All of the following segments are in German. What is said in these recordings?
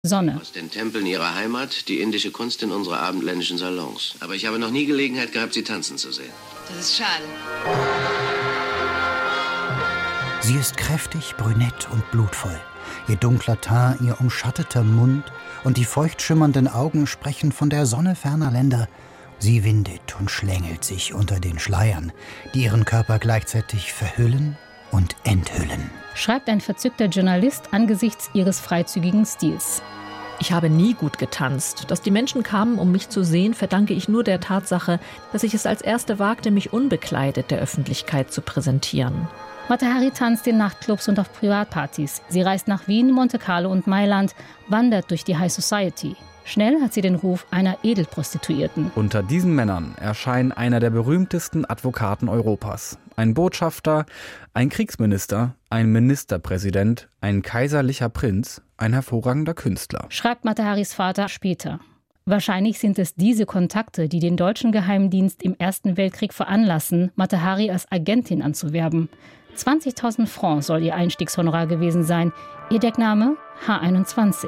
Sonne. Aus den Tempeln ihrer Heimat die indische Kunst in unsere abendländischen Salons. Aber ich habe noch nie Gelegenheit gehabt, sie tanzen zu sehen. Das ist schade. Sie ist kräftig, brünett und blutvoll. Ihr dunkler Teint, ihr umschatteter Mund und die feucht schimmernden Augen sprechen von der Sonne ferner Länder. Sie windet und schlängelt sich unter den Schleiern, die ihren Körper gleichzeitig verhüllen und enthüllen. Schreibt ein verzückter Journalist angesichts ihres freizügigen Stils. Ich habe nie gut getanzt. Dass die Menschen kamen, um mich zu sehen, verdanke ich nur der Tatsache, dass ich es als Erste wagte, mich unbekleidet der Öffentlichkeit zu präsentieren. Mata Hari tanzt in Nachtclubs und auf Privatpartys. Sie reist nach Wien, Monte Carlo und Mailand, wandert durch die High Society. Schnell hat sie den Ruf einer Edelprostituierten. Unter diesen Männern erscheint einer der berühmtesten Advokaten Europas. Ein Botschafter, ein Kriegsminister, ein Ministerpräsident, ein kaiserlicher Prinz, ein hervorragender Künstler. Schreibt Mata Haris Vater später. Wahrscheinlich sind es diese Kontakte, die den deutschen Geheimdienst im Ersten Weltkrieg veranlassen, Mata Hari als Agentin anzuwerben. 20.000 Francs soll ihr Einstiegshonorar gewesen sein. Ihr Deckname H21.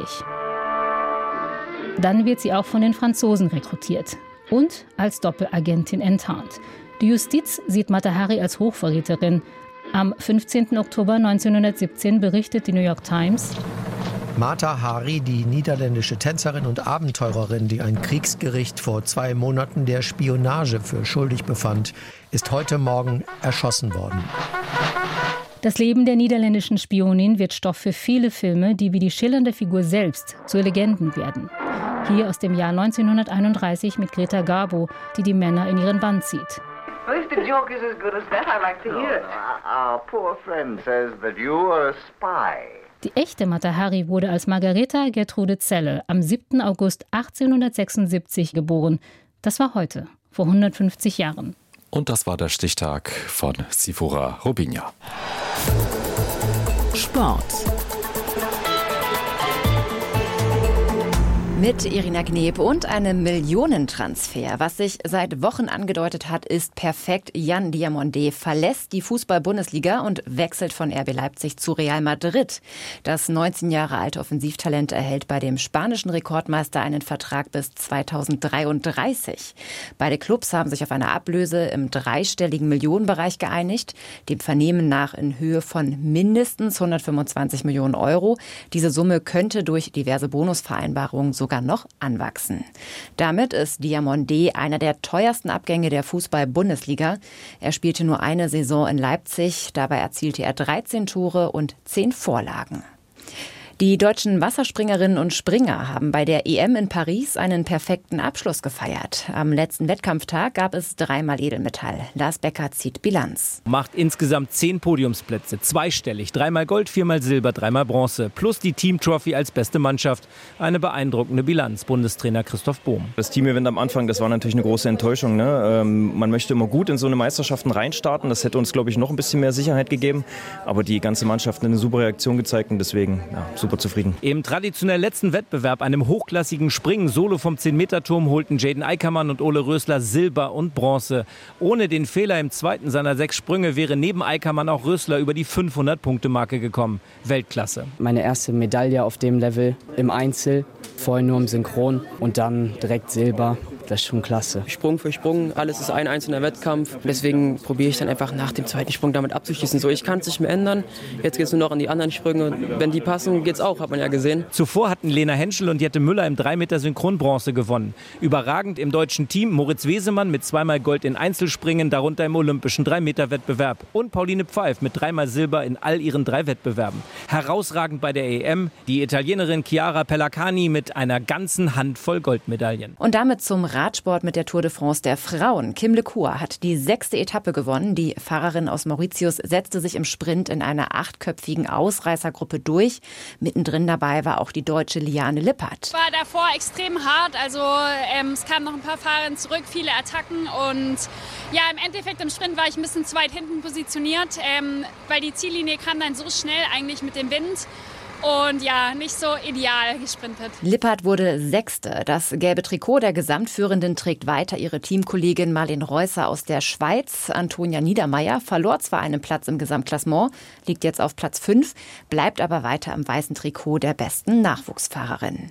Dann wird sie auch von den Franzosen rekrutiert und als Doppelagentin enttarnt. Die Justiz sieht Mata Hari als Hochverräterin. Am 15. Oktober 1917 berichtet die New York Times: Mata Hari, die niederländische Tänzerin und Abenteurerin, die ein Kriegsgericht vor 2 Monaten der Spionage für schuldig befand, ist heute Morgen erschossen worden. Das Leben der niederländischen Spionin wird Stoff für viele Filme, die wie die schillernde Figur selbst zu Legenden werden. Hier aus dem Jahr 1931 mit Greta Garbo, die die Männer in ihren Bann zieht. Well, if the joke is as good as that, I'd like to hear it. Our poor friend says that you are a spy. Die echte Mata Hari wurde als Margareta Gertrude Zelle am 7. August 1876 geboren. Das war heute, vor 150 Jahren. Und das war der Stichtag von Sifura Robinha. Sport. Mit Irina Kneb und einem Millionentransfer. Was sich seit Wochen angedeutet hat, ist perfekt. Yann Diomandé verlässt die Fußball-Bundesliga und wechselt von RB Leipzig zu Real Madrid. Das 19 Jahre alte Offensivtalent erhält bei dem spanischen Rekordmeister einen Vertrag bis 2033. Beide Clubs haben sich auf eine Ablöse im dreistelligen Millionenbereich geeinigt. Dem Vernehmen nach in Höhe von mindestens 125 Millionen Euro. Diese Summe könnte durch diverse Bonusvereinbarungen sogar noch anwachsen. Damit ist Diomandé einer der teuersten Abgänge der Fußball-Bundesliga. Er spielte nur eine Saison in Leipzig. Dabei erzielte er 13 Tore und 10 Vorlagen. Die deutschen Wasserspringerinnen und Springer haben bei der EM in Paris einen perfekten Abschluss gefeiert. Am letzten Wettkampftag gab es 3-mal Edelmetall. Lars Becker zieht Bilanz. Macht insgesamt 10 Podiumsplätze, zweistellig, 3-mal Gold, 4-mal Silber, 3-mal Bronze, plus die Team-Trophy als beste Mannschaft. Eine beeindruckende Bilanz, Bundestrainer Christoph Bohm. Das Team-Event am Anfang, das war natürlich eine große Enttäuschung. Ne? Man möchte immer gut in so eine Meisterschaften reinstarten. Das hätte uns, glaube ich, noch ein bisschen mehr Sicherheit gegeben. Aber die ganze Mannschaft hat eine super Reaktion gezeigt und deswegen super zufrieden. Im traditionell letzten Wettbewerb, einem hochklassigen Springen, Solo vom 10-Meter-Turm, holten Jaden Eickermann und Ole Rösler Silber und Bronze. Ohne den Fehler im zweiten seiner 6 Sprünge wäre neben Eickermann auch Rösler über die 500-Punkte-Marke gekommen. Weltklasse. Meine erste Medaille auf dem Level im Einzel, vorher nur im Synchron und dann direkt Silber. Das ist schon klasse. Sprung für Sprung, alles ist ein einzelner Wettkampf. Deswegen probiere ich dann einfach nach dem zweiten Sprung damit abzuschließen. So, ich kann es nicht mehr ändern. Jetzt geht es nur noch an die anderen Sprünge. Wenn die passen, geht's auch, hat man ja gesehen. Zuvor hatten Lena Henschel und Jette Müller im 3-Meter Synchronbronze gewonnen. Überragend im deutschen Team Moritz Wesemann mit 2-mal Gold in Einzelspringen, darunter im olympischen 3-Meter-Wettbewerb. Und Pauline Pfeif mit 3-mal Silber in all ihren 3 Wettbewerben. Herausragend bei der EM die Italienerin Chiara Pellacani mit einer ganzen Handvoll Goldmedaillen. Und damit zum Radsport mit der Tour de France der Frauen. Kim LeCour hat die 6. Etappe gewonnen. Die Fahrerin aus Mauritius setzte sich im Sprint in einer 8-köpfigen Ausreißergruppe durch. Mittendrin dabei war auch die deutsche Liane Lippert. War davor extrem hart. Also es kamen noch ein paar Fahrerinnen zurück, viele Attacken. Und ja, im Endeffekt im Sprint war ich ein bisschen zu weit hinten positioniert, weil die Ziellinie kam dann so schnell eigentlich mit dem Wind. und ja, nicht so ideal gesprintet. Lippert wurde Sechste. Das gelbe Trikot der Gesamtführenden trägt weiter ihre Teamkollegin Marlene Reusser aus der Schweiz. Antonia Niedermeyer verlor zwar einen Platz im Gesamtklassement, liegt jetzt auf Platz 5, bleibt aber weiter im weißen Trikot der besten Nachwuchsfahrerin.